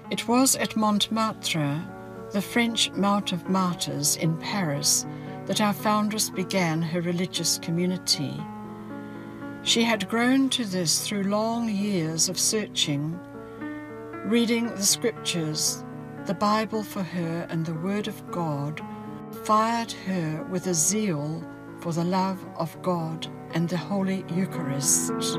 It was at Montmartre, the French Mount of Martyrs in Paris, that our foundress began her religious community. She had grown to this through long years of searching, reading the scriptures. The Bible for her and the Word of God fired her with a zeal for the love of God and the Holy Eucharist.